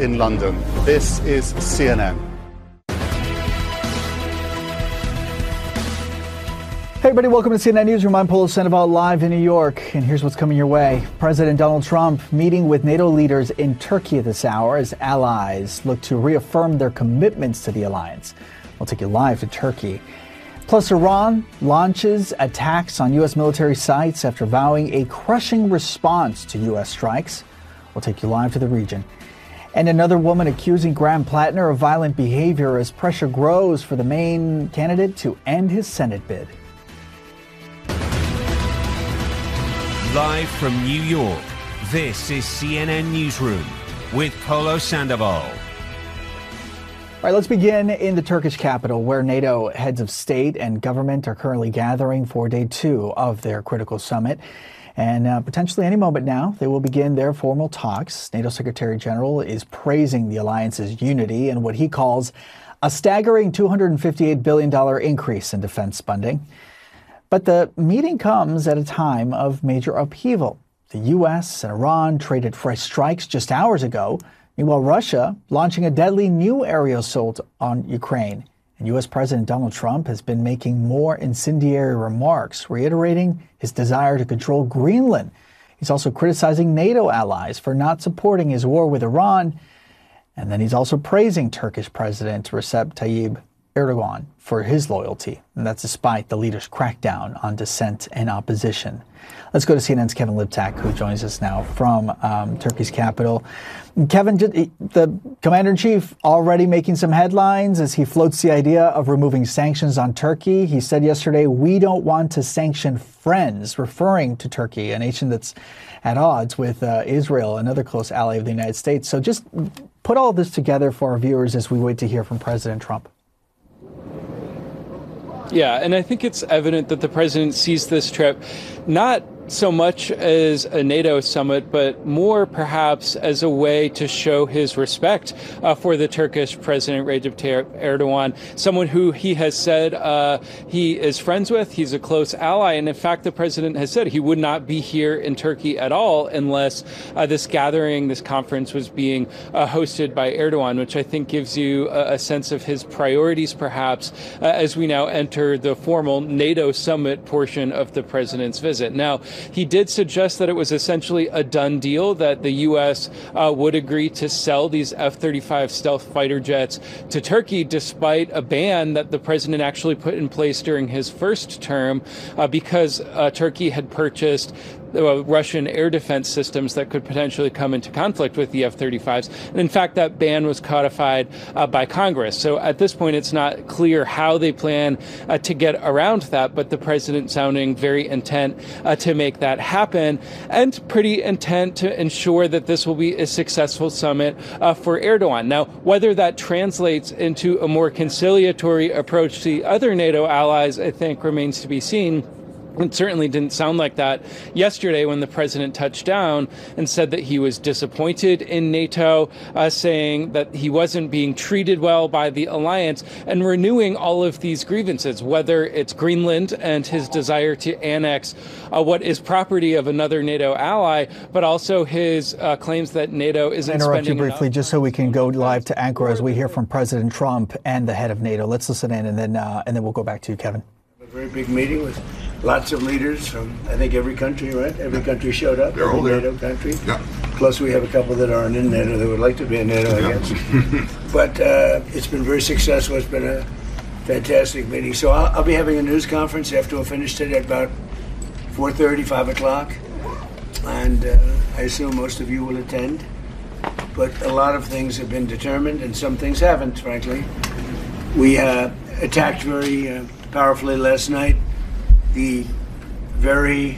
in London. This is CNN. Hey everybody, welcome to CNN Newsroom. I'm Polo Sandoval live in New York, and here's what's coming your way. President Donald Trump meeting with NATO leaders in Turkey this hour as allies look to reaffirm their commitments to the alliance. We'll take you live to Turkey. Plus, Iran launches attacks on U.S. military sites after vowing a crushing response to U.S. strikes. We'll take you live to the region. And another woman accusing Graham Plattner of violent behavior as pressure grows for the main candidate to end his Senate bid. Live from New York, this is CNN Newsroom with Polo Sandoval. All right, let's begin in the Turkish capital, where NATO heads of state and government are currently gathering for day 2 of their critical summit. And potentially any moment now, they will begin their formal talks. NATO Secretary General is praising the alliance's unity and what he calls a staggering $258 billion increase in defense funding. But the meeting comes at a time of major upheaval. The U.S. and Iran traded fresh strikes just hours ago. Meanwhile, Russia launching a deadly new aerial assault on Ukraine. And U.S. President Donald Trump has been making more incendiary remarks, reiterating his desire to control Greenland. He's also criticizing NATO allies for not supporting his war with Iran. And then he's also praising Turkish President Recep Tayyip Erdogan for his loyalty, and that's despite the leader's crackdown on dissent and opposition. Let's go to CNN's Kevin Liptak, who joins us now from Turkey's capital. Kevin, the commander-in-chief already making some headlines as he floats the idea of removing sanctions on Turkey. He said yesterday, "We don't want to sanction friends," referring to Turkey, a nation that's at odds with Israel, another close ally of the United States. So just put all this together for our viewers as we wait to hear from President Trump. Yeah, and I think it's evident that the president sees this trip not so much as a NATO summit, but more perhaps as a way to show his respect for the Turkish President Recep Tayyip Erdogan, someone who he has said he is friends with, he's a close ally, and in fact the president has said he would not be here in Turkey at all unless this gathering, this conference was being hosted by Erdogan, which I think gives you a sense of his priorities perhaps as we now enter the formal NATO summit portion of the president's visit. Now, he did suggest that it was essentially a done deal, that the U.S. Would agree to sell these F-35 stealth fighter jets to Turkey, despite a ban that the president actually put in place during his first term because Turkey had purchased Russian air defense systems that could potentially come into conflict with the F-35s. And in fact, that ban was codified by Congress. So at this point, it's not clear how they plan to get around that, but the president sounding very intent to make that happen and pretty intent to ensure that this will be a successful summit for Erdogan. Now, whether that translates into a more conciliatory approach to the other NATO allies, I think remains to be seen. It certainly didn't sound like that yesterday when the president touched down and said that he was disappointed in NATO, saying that he wasn't being treated well by the alliance and renewing all of these grievances, whether it's Greenland and his desire to annex what is property of another NATO ally, but also his claims that NATO isn't spending enough. Interrupt you briefly just so we can go live to Ankara as we hear from President Trump and the head of NATO. Let's listen in and then we'll go back to you, Kevin. A very big meeting with lots of leaders from, I think, every country, right? Every country showed up, every NATO country. Yeah. Plus, we have a couple that aren't in NATO that would like to be in NATO, I guess. But it's been very successful. It's been a fantastic meeting. So I'll be having a news conference after we'll finish today at about 4:30, 5 o'clock. And I assume most of you will attend. But a lot of things have been determined, and some things haven't, frankly. We attacked very powerfully last night the very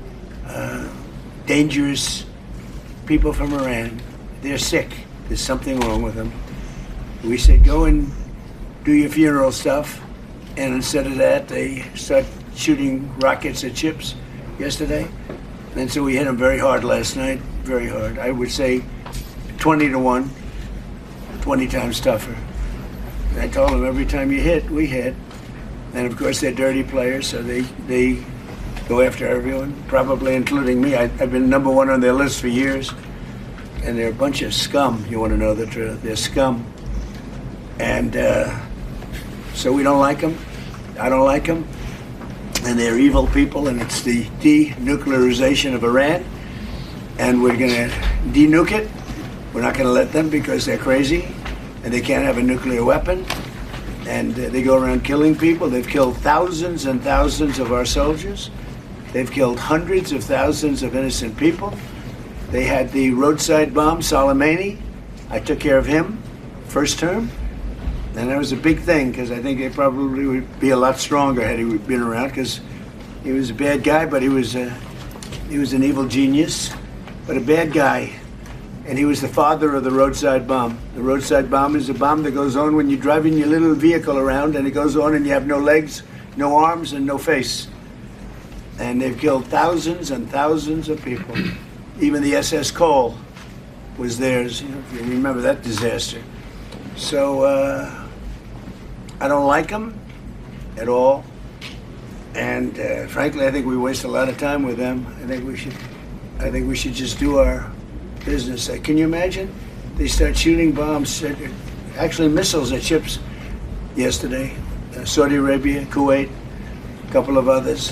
dangerous people from Iran. They're sick. There's something wrong with them. We said, go and do your funeral stuff. And instead of that, they start shooting rockets at ships yesterday. And so we hit them very hard last night, very hard. I would say 20-1, 20 times tougher. And I told them, every time you hit, we hit. And of course, they're dirty players, so they go after everyone, probably including me. I've been #1 on their list for years. and they're a bunch of scum. You want to know the truth? They're scum, and so we don't like them. I don't like them, and they're evil people. And it's the denuclearization of Iran, and we're going to denuke it. We're not going to let them because they're crazy, and they can't have a nuclear weapon. And they go around killing people. They've killed thousands and thousands of our soldiers. They've killed hundreds of thousands of innocent people. They had the roadside bomb, Soleimani. I took care of him, first term. And that was a big thing, because I think they probably would be a lot stronger had he been around, because he was a bad guy, but he was an evil genius, but a bad guy. And he was the father of the roadside bomb. The roadside bomb is a bomb that goes on when you're driving your little vehicle around, and it goes on and you have no legs, no arms, and no face. And they've killed thousands and thousands of people. Even the SS Cole was theirs, if you remember that disaster. So I don't like them at all. And frankly, I think we waste a lot of time with them. I think we should just do our business. Can you imagine? They start shooting bombs, actually missiles at ships yesterday. Saudi Arabia, Kuwait, a couple of others,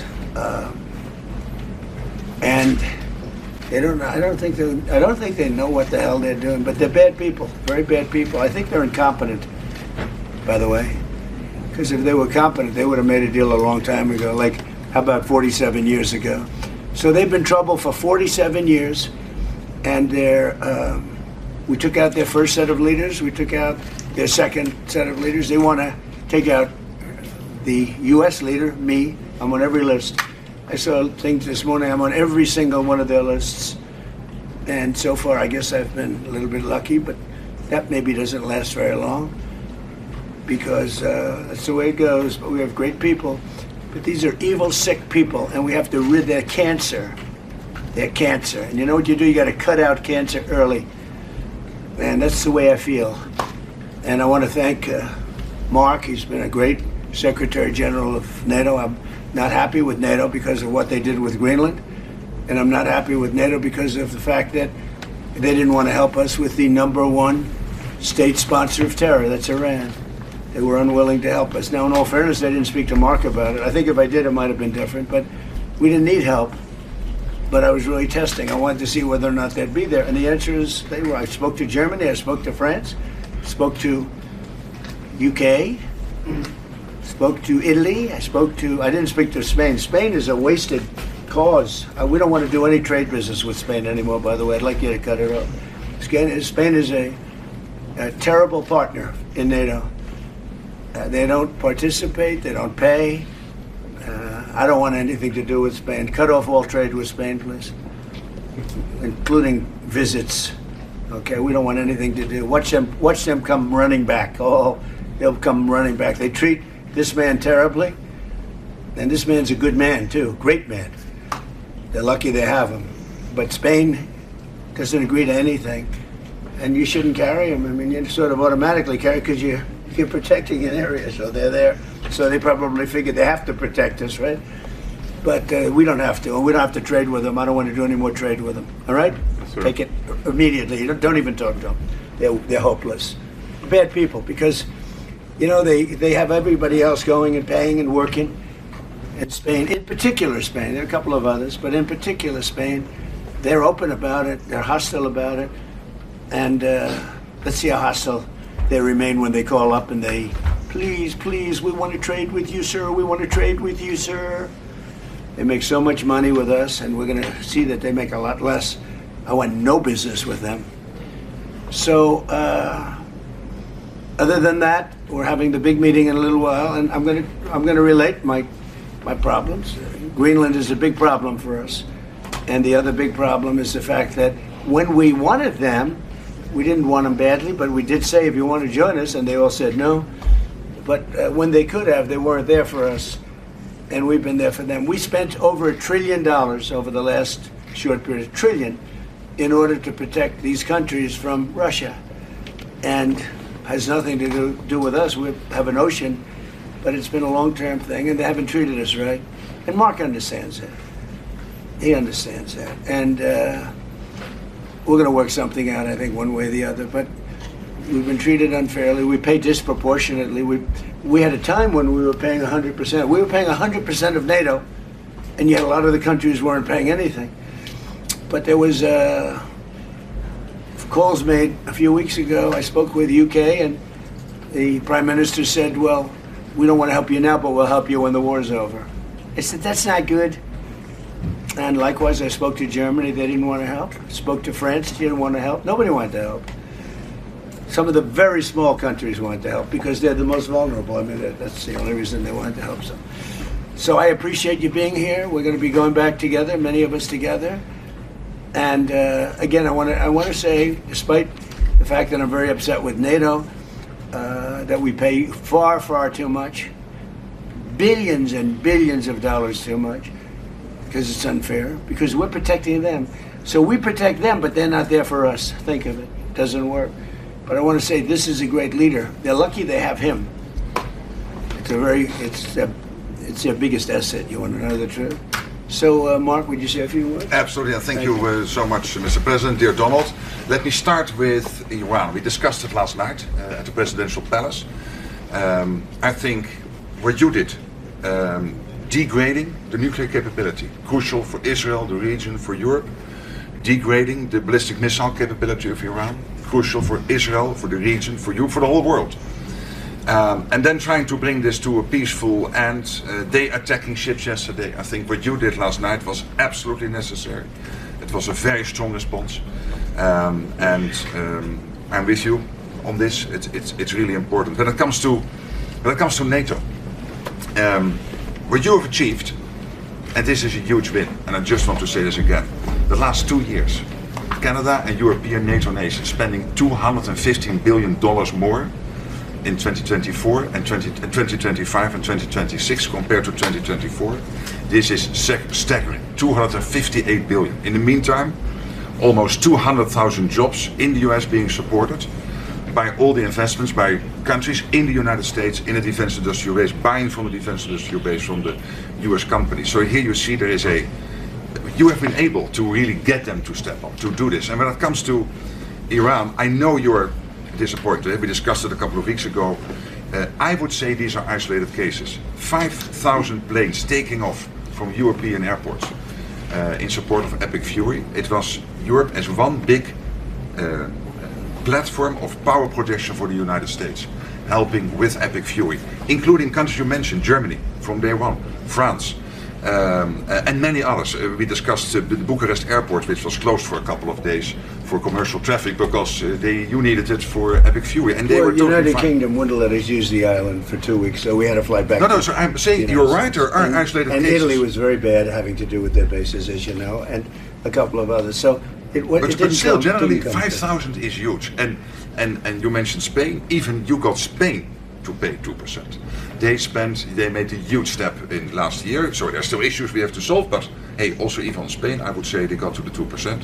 and they don't. I don't think they know what the hell they're doing. But they're bad people, very bad people. I think they're incompetent, by the way, because if they were competent, they would have made a deal a long time ago. Like, how about 47 years ago? So they've been in trouble for 47 years. And we took out their first set of leaders. We took out their second set of leaders. They want to take out the U.S. leader, me. I'm on every list. I saw a thing this morning. I'm on every single one of their lists. And so far, I guess I've been a little bit lucky, but that maybe doesn't last very long, because that's the way it goes. But we have great people. But these are evil, sick people, and we have to rid their cancer. They're cancer. And you know what you do? You got to cut out cancer early. And that's the way I feel. And I want to thank Mark. He's been a great Secretary General of NATO. I'm not happy with NATO because of what they did with Greenland. And I'm not happy with NATO because of the fact that they didn't want to help us with the #1 state sponsor of terror. That's Iran. They were unwilling to help us. Now, in all fairness, I didn't speak to Mark about it. I think if I did, it might have been different. But we didn't need help. But I was really testing. I wanted to see whether or not they'd be there. And the answer is they were. I spoke to Germany, I spoke to France, spoke to UK, spoke to Italy, I didn't speak to Spain. Spain is a wasted cause. We don't want to do any trade business with Spain anymore, by the way. I'd like you to cut it off. Spain is a terrible partner in NATO. They don't participate, they don't pay. I don't want anything to do with Spain. Cut off all trade with Spain, please, including visits. Okay, we don't want anything to do. Watch them come running back. Oh, they'll come running back. They treat this man terribly, and this man's a good man too, great man. They're lucky they have him. But Spain doesn't agree to anything, and you shouldn't carry him. I mean, you sort of automatically carry because you're protecting an area, so they're there. So they probably figured they have to protect us, right? But we don't have to, and we don't have to trade with them. I don't want to do any more trade with them. All right? Yes, sir. Take it immediately. Don't even talk to them. They're hopeless. Bad people, because they have everybody else going and paying and working. In Spain, in particular Spain, there are a couple of others, but in particular Spain, they're open about it. They're hostile about it, and let's see how hostile they remain when they call up and they. Please, we want to trade with you, sir. We want to trade with you, sir. They make so much money with us, and we're going to see that they make a lot less. I want no business with them. So, other than that, we're having the big meeting in a little while, and I'm going to relate my problems. Greenland is a big problem for us, and the other big problem is the fact that when we wanted them, we didn't want them badly, but we did say, if you want to join us, and they all said no. But when they could have, they weren't there for us, and we've been there for them. We spent over $1 trillion over the last short period, $1 trillion, in order to protect these countries from Russia, and has nothing to do with us. We have an ocean, but it's been a long-term thing, and they haven't treated us right. And Mark understands that. He understands that, and we're going to work something out, I think, one way or the other. But we've been treated unfairly. We pay disproportionately. We had a time when we were paying 100%. We were paying 100% of NATO, and yet a lot of the countries weren't paying anything. But there was calls made a few weeks ago. I spoke with UK, and the Prime Minister said, well, we don't want to help you now, but we'll help you when the war's over. I said, that's not good. And likewise, I spoke to Germany. They didn't want to help. Spoke to France. They didn't want to help. Nobody wanted to help. Some of the very small countries wanted to help because they're the most vulnerable. I mean, that's the only reason they wanted to help. So I appreciate you being here. We're going to be going back together, many of us together. And again, I want to say, despite the fact that I'm very upset with NATO, that we pay far, far too much, billions and billions of dollars too much, because it's unfair, because we're protecting them. So we protect them, but they're not there for us. Think of it. It doesn't work. But I want to say this is a great leader. They're lucky they have him. It's their biggest asset. You want to know the truth? So, Mark, would you say a few words? Absolutely, and thank you so much, Mr. President, dear Donald. Let me start with Iran. We discussed it last night at the Presidential Palace. I think what you did, degrading the nuclear capability, crucial for Israel, the region, for Europe, degrading the ballistic missile capability of Iran, crucial for Israel, for the region, for you, for the whole world. And then trying to bring this to a peaceful end. They attacking ships yesterday. I think what you did last night was absolutely necessary. It was a very strong response. And I'm with you on this. It's really important. When it comes to NATO, what you have achieved, and this is a huge win, and I just want to say this again, the last 2 years, Canada and European NATO nations spending $215 billion more in 2024 and 2025 and 2026 compared to 2024. This is staggering, 258 billion. In the meantime, almost 200,000 jobs in the US being supported by all the investments by countries in the United States in the defense industrial base, buying from the defense industrial base from the US companies. So here you see you have been able to really get them to step up, to do this. And when it comes to Iran, I know you're disappointed. We discussed it a couple of weeks ago. I would say these are isolated cases. 5,000 planes taking off from European airports in support of Epic Fury. It was Europe as one big platform of power projection for the United States, helping with Epic Fury, including countries you mentioned, Germany from day one, France, and many others. We discussed the Bucharest airport, which was closed for a couple of days for commercial traffic because you needed it for Epic Fury, and they were totally United fine. Kingdom wouldn't let us use the island for 2 weeks, so we had to fly back. No, so I'm saying you're right. There are isolated and cases. Italy was very bad, having to do with their bases, as you know, and a couple of others. So But still, generally 5,000 is huge. And you mentioned Spain. Even you got Spain to pay 2%. They made a huge step in last year. So there are still issues we have to solve. But hey, also even Spain, I would say they got to the 2%.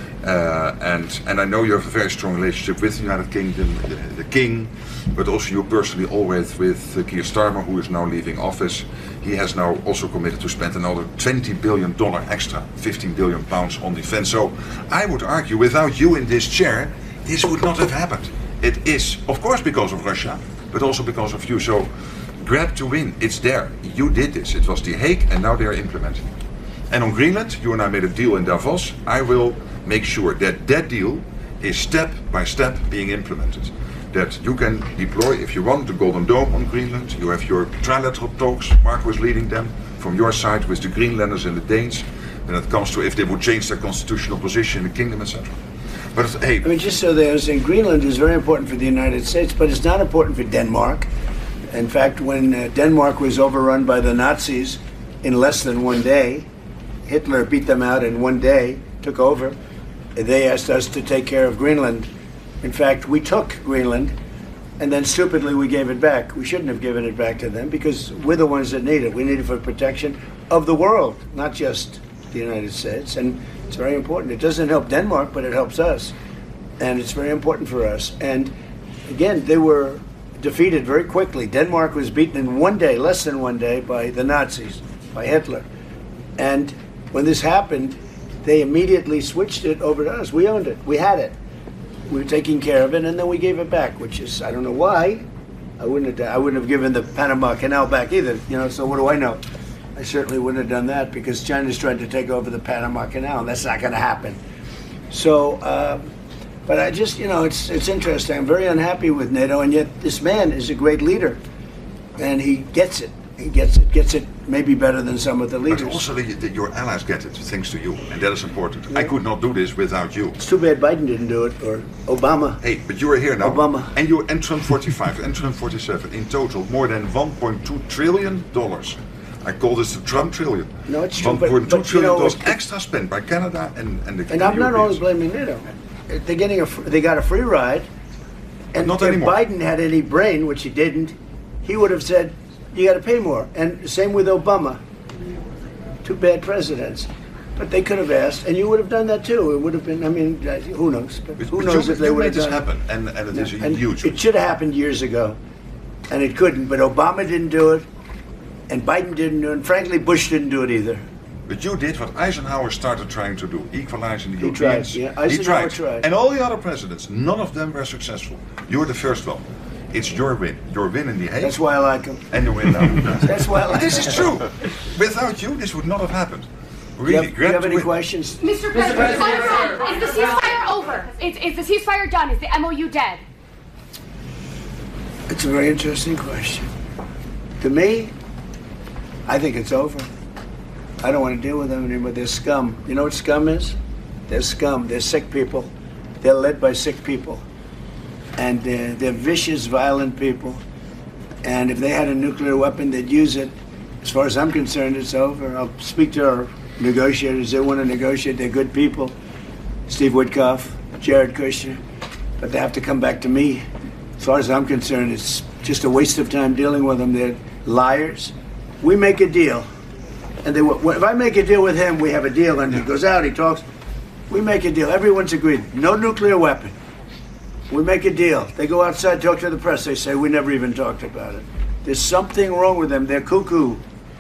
And I know you have a very strong relationship with the United Kingdom, the King, but also you personally always with Keir Starmer, who is now leaving office. He has now also committed to spend another $20 billion extra, 15 billion pounds on defense. So I would argue, without you in this chair, this would not have happened. It is, of course, because of Russia, but also because of you. So grab to win, it's there. You did this. It was The Hague, and now they are implementing. And on Greenland, you and I made a deal in Davos. I will make sure that that deal is step by step being implemented. That you can deploy, if you want, the Golden Dome on Greenland. You have your trilateral talks, Mark was leading them, from your side with the Greenlanders and the Danes, when it comes to if they would change their constitutional position in the kingdom, etc. But hey, I mean, just so they understand, Greenland is very important for the United States, but it's not important for Denmark. In fact, when Denmark was overrun by the Nazis in less than 1 day, Hitler beat them out in 1 day, took over. They asked us to take care of Greenland. In fact, we took Greenland, and then stupidly we gave it back. We shouldn't have given it back to them because we're the ones that need it. We need it for protection of the world, not just the United States. And it's very important. It doesn't help Denmark, but it helps us. And it's very important for us. And again, they were defeated very quickly. Denmark was beaten in 1 day, less than 1 day, by the Nazis, by Hitler. And when this happened, they immediately switched it over to us. We owned it. We had it. We were taking care of it, and then we gave it back, which is, I don't know why. I wouldn't have given the Panama Canal back either, so what do I know? I certainly wouldn't have done that because China's trying to take over the Panama Canal, and that's not going to happen. So, but I just, it's interesting. I'm very unhappy with NATO, and yet this man is a great leader, and he gets it. He gets it maybe better than some of the leaders. But also your allies get it thanks to you, and that is important. Yeah. I could not do this without you. It's too bad Biden didn't do it, or Obama. Hey, but you are here now. Obama. And you're in Trump 45 and Trump 47. In total, more than $1.2 trillion. I call this the Trump trillion. No, it's true. $1.2 trillion extra spent by Canada and the And I'm not only blaming NATO. They got a free ride. And not if anymore. Biden had any brain, which he didn't, he would have said, you got to pay more. And same with Obama. Two bad presidents. But they could have asked, and you would have done that too. It would have been, who knows? But who knows if they would have done it. Happen, and it is a huge. It should have happened years ago, and it couldn't. But Obama didn't do it, and Biden didn't do it, and frankly, Bush didn't do it either. But you did what Eisenhower started trying to do, equalizing the Europeans. He tried, yeah. Eisenhower tried. And all the other presidents, none of them were successful. You're the first one. It's your win. Your win in The Hague. That's why I like him. And you win now. That's why I like him. This is true. Without you, this would not have happened. Really, do you have any questions? Mr. President, is the ceasefire over? Is the ceasefire done? Is the MOU dead? It's a very interesting question. To me, I think it's over. I don't want to deal with them anymore. They're scum. You know what scum is? They're scum. They're sick people. They're led by sick people. And they're vicious, violent people. And if they had a nuclear weapon, they'd use it. As far as I'm concerned, it's over. I'll speak to our negotiators. They want to negotiate. They're good people. Steve Witkoff, Jared Kushner. But they have to come back to me. As far as I'm concerned, it's just a waste of time dealing with them. They're liars. We make a deal. And if I make a deal with him, we have a deal. And he goes out, he talks. We make a deal. Everyone's agreed. No nuclear weapon. We make a deal. They go outside, talk to the press. They say, we never even talked about it. There's something wrong with them. They're cuckoo.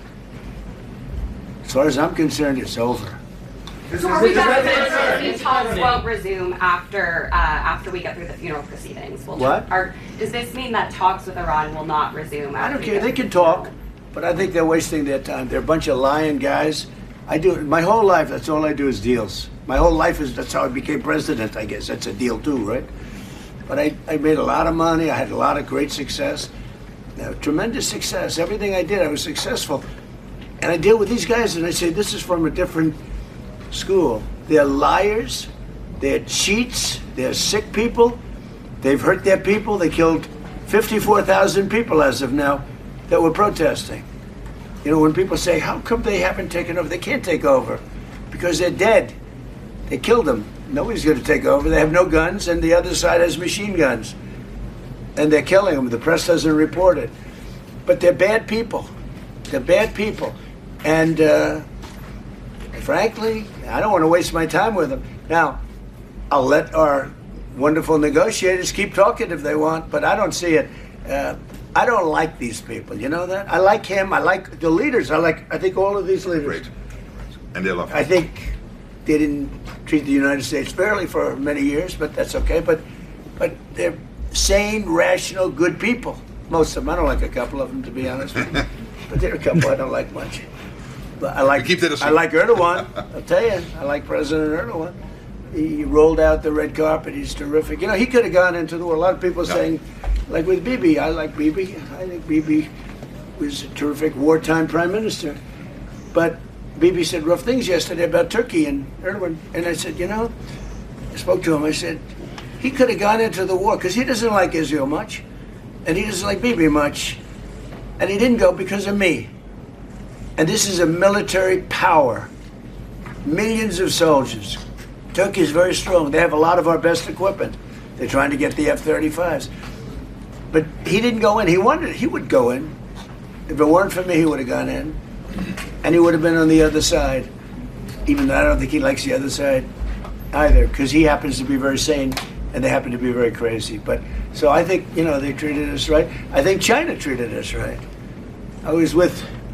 As far as I'm concerned, it's over. So are we the talks won't resume after we get through the funeral proceedings? What? Does this mean that talks with Iran will not resume? I don't care. They can talk, but I think they're wasting their time. They're a bunch of lying guys. I do my whole life. That's all I do is deals. My whole life that's how I became president. I guess that's a deal too, right? But I made a lot of money. I had a lot of great success, tremendous success. Everything I did, I was successful. And I deal with these guys, and I say, this is from a different school. They're liars. They're cheats. They're sick people. They've hurt their people. They killed 54,000 people as of now that were protesting. You know, when people say, how come they haven't taken over? They can't take over because they're dead. They killed them. Nobody's going to take over. They have no guns, and the other side has machine guns. And they're killing them. The press doesn't report it. But they're bad people. They're bad people. And frankly, I don't want to waste my time with them. Now, I'll let our wonderful negotiators keep talking if they want, but I don't see it. I don't like these people. You know that? I like him. I like the leaders. I think all of these leaders. Great. And they love him. I think they didn't treat the United States fairly for many years, but that's okay. But they're sane, rational, good people. Most of them. I don't like a couple of them, to be honest with you. But there are a couple I don't like much. But I like Erdogan. I'll tell you, I like President Erdogan. He rolled out the red carpet. He's terrific. You know, he could have gone into the war. A lot of people saying, like with Bibi, I like Bibi. I think Bibi was a terrific wartime prime minister. But Bibi said rough things yesterday about Turkey and Erdogan. And I said, you know, I spoke to him. I said, he could have gone into the war because he doesn't like Israel much. And he doesn't like Bibi much. And he didn't go because of me. And this is a military power. Millions of soldiers. Turkey is very strong. They have a lot of our best equipment. They're trying to get the F-35s. But he didn't go in. He wanted. He would go in. If it weren't for me, he would have gone in. And he would have been on the other side. Even though I don't think he likes the other side either, because he happens to be very sane and they happen to be very crazy. But so I think, you know, they treated us right. I think China treated us right. I was with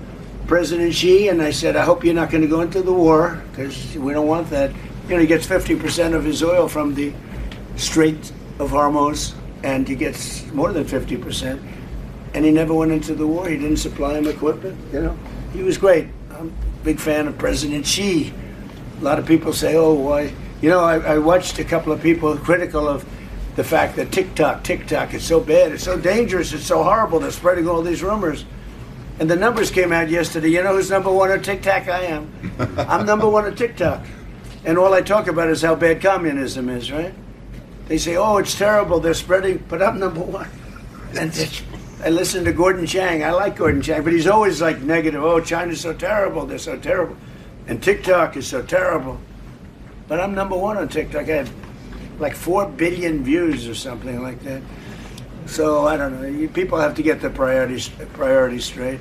President Xi, and I said, I hope you're not going to go into the war, because we don't want that. You know, he gets 50% of his oil from the Strait of Hormuz, and he gets more than 50%. And he never went into the war. He didn't supply him equipment, you know. He was great. I'm a big fan of President Xi. A lot of people say, oh, why? You know, I watched a couple of people critical of the fact that TikTok is so bad, it's so dangerous, it's so horrible, they're spreading all these rumors. And the numbers came out yesterday. You know who's number one on TikTok? I am. I'm number one on TikTok. And all I talk about is how bad communism is, right? They say, oh, it's terrible, they're spreading, but I'm number one. And I listen to Gordon Chang. I like Gordon Chang, but he's always like negative. Oh, China's so terrible, they're so terrible. And TikTok is so terrible. But I'm number one on TikTok. I had like 4 billion views or something like that. So I don't know. People have to get their priorities straight.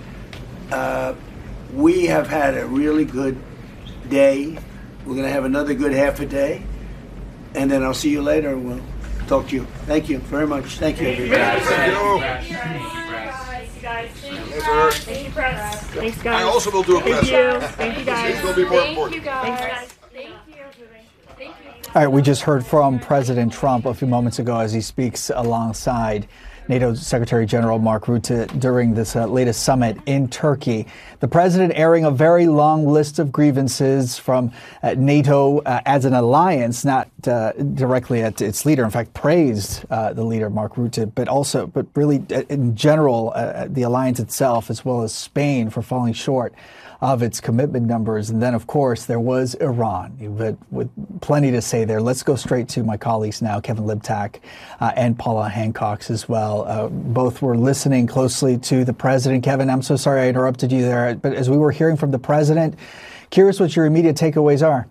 We have had a really good day. We're going to have another good half a day. And then I'll see you later and we'll talk to you. Thank you very much. Thank you, everybody. Thank you. Guys. Thank you, press. Thanks, guys. I also will do a press. Thank you, guys. This will be more important. Thanks, guys. Thank you. All right, we just heard from President Trump a few moments ago as he speaks alongside NATO Secretary General Mark Rutte during this latest summit in Turkey. The president airing a very long list of grievances from NATO as an alliance, not directly at its leader. In fact, praised the leader, Mark Rutte, but really in general, the alliance itself, as well as Spain, for falling short of its commitment numbers. And then, of course, there was Iran, but with plenty to say there. Let's go straight to my colleagues now, Kevin Liptak and Paula Hancock as well. Both were listening closely to the president. Kevin, I'm so sorry I interrupted you there, but as we were hearing from the president, curious what your immediate takeaways are.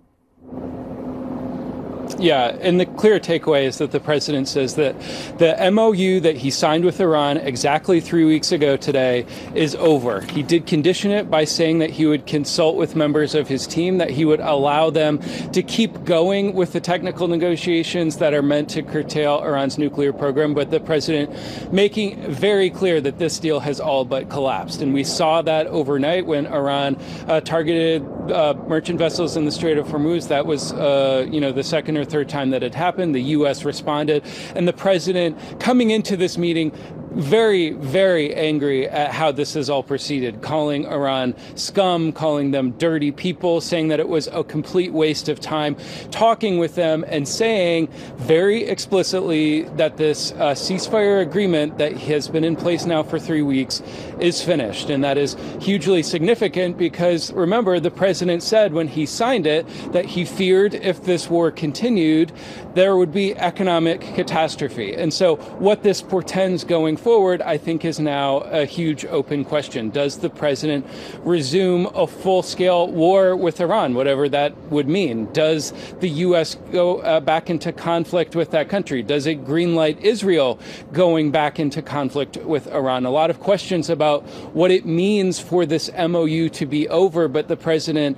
Yeah, and the clear takeaway is that the president says that the MOU that he signed with Iran exactly 3 weeks ago today is over. He did condition it by saying that he would consult with members of his team, that he would allow them to keep going with the technical negotiations that are meant to curtail Iran's nuclear program, but the president making very clear that this deal has all but collapsed. And we saw that overnight when Iran targeted merchant vessels in the Strait of Hormuz. That was, the second or third time that had happened. The U.S. responded, and the president coming into this meeting very, very angry at how this has all proceeded, calling Iran scum, calling them dirty people, saying that it was a complete waste of time, talking with them and saying very explicitly that this ceasefire agreement that has been in place now for 3 weeks is finished. And that is hugely significant because, remember, the president said when he signed it that he feared if this war continued, there would be economic catastrophe. And so what this portends going forward, I think, is now a huge open question. Does the president resume a full-scale war with Iran, whatever that would mean? Does the U.S. go back into conflict with that country? Does it greenlight Israel going back into conflict with Iran? A lot of questions about what it means for this MOU to be over, but the president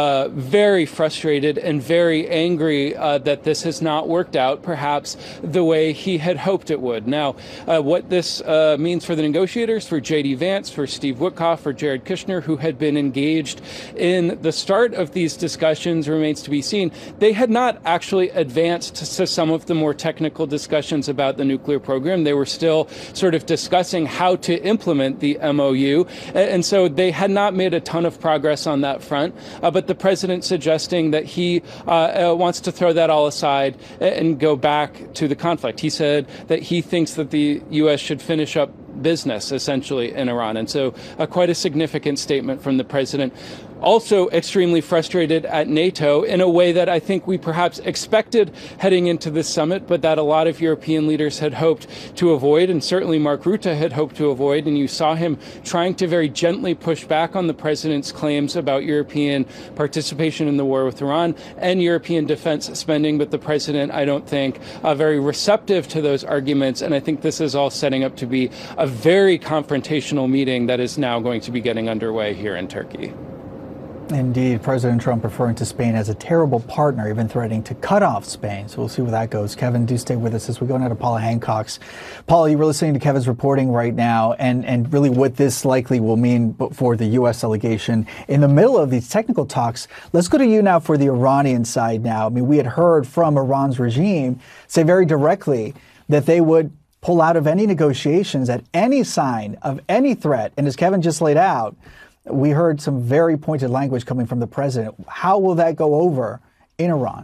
very frustrated and very angry that this has not worked out, perhaps the way he had hoped it would. Now, what this means for the negotiators, for J.D. Vance, for Steve Witkoff, for Jared Kushner, who had been engaged in the start of these discussions, remains to be seen. They had not actually advanced to some of the more technical discussions about the nuclear program. They were still sort of discussing how to implement the MOU, and so they had not made a ton of progress on that front. But the president suggesting that he wants to throw that all aside and go back to the conflict. He said that he thinks that the U.S. should finish up business, essentially, in Iran. And so quite a significant statement from the president. Also extremely frustrated at NATO in a way that I think we perhaps expected heading into this summit, but that a lot of European leaders had hoped to avoid, and certainly Mark Rutte had hoped to avoid. And you saw him trying to very gently push back on the president's claims about European participation in the war with Iran and European defense spending. But the president, I don't think, very receptive to those arguments. And I think this is all setting up to be a very confrontational meeting that is now going to be getting underway here in Turkey. Indeed, President Trump referring to Spain as a terrible partner, even threatening to cut off Spain. So we'll see where that goes. Kevin, do stay with us as we go now to Paula Hancock's. Paula, you were listening to Kevin's reporting right now, and really what this likely will mean for the U.S. delegation in the middle of these technical talks. Let's go to you now for the Iranian side now. I mean, we had heard from Iran's regime say very directly that they would pull out of any negotiations at any sign of any threat. And as Kevin just laid out, we heard some very pointed language coming from the president. How will that go over in Iran?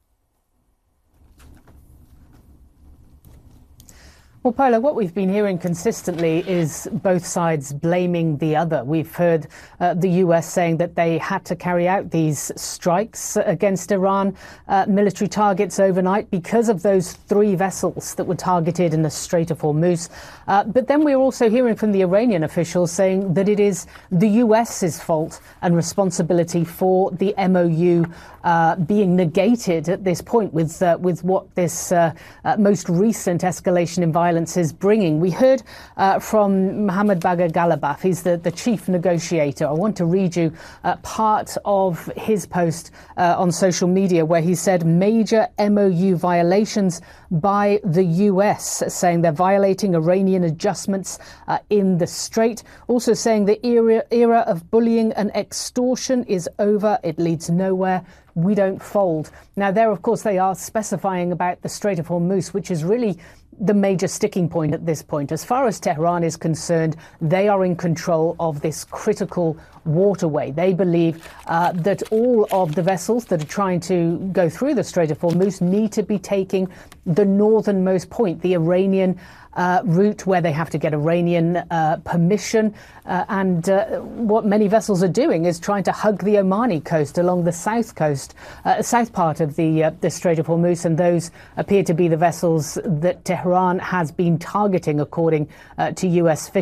Well, Paula, what we've been hearing consistently is both sides blaming the other. We've heard the US saying that they had to carry out these strikes against Iran military targets overnight because of those 3 vessels that were targeted in the Strait of Hormuz. But then we're also hearing from the Iranian officials saying that it is the US's fault and responsibility for the MOU being negated at this point with what this most recent escalation in violence is bringing. We heard from Mohammad Bagher Ghalibaf. He's the chief negotiator. I want to read you part of his post on social media where he said major MOU violations by the US, saying they're violating Iranian adjustments in the Strait. Also saying the era of bullying and extortion is over. It leads nowhere. We don't fold. Now, there, of course, they are specifying about the Strait of Hormuz, which is really the major sticking point at this point. As far as Tehran is concerned, they are in control of this critical waterway. They believe that all of the vessels that are trying to go through the Strait of Hormuz need to be taking the northernmost point, the Iranian route, where they have to get Iranian permission. And what many vessels are doing is trying to hug the Omani coast along the south coast, south part of the Strait of Hormuz. And those appear to be the vessels that Tehran has been targeting, according to US officials.